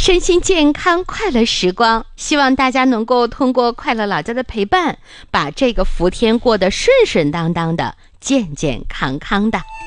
身心健康快乐时光，希望大家能够通过快乐老家的陪伴，把这个伏天过得顺顺当当的，健健康康的。